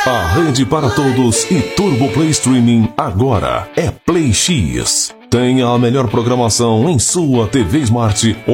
A rede para todos e Turbo Play Streaming agora é Play X. Tenha a melhor programação em sua TV Smart